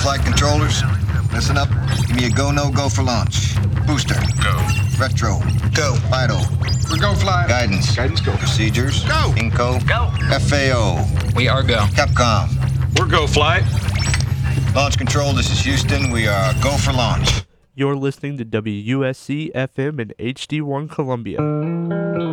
Flight controllers, listen up. Give me a go, no go for launch. Booster. Go. Retro. Go. Vital. We're go fly. Guidance. Guidance go. Procedures. Go. Inco. Go. FAO. We are go. Capcom. We're go flight. Launch control, this is Houston. We are go for launch. You're listening to WUSC FM in HD1 Columbia.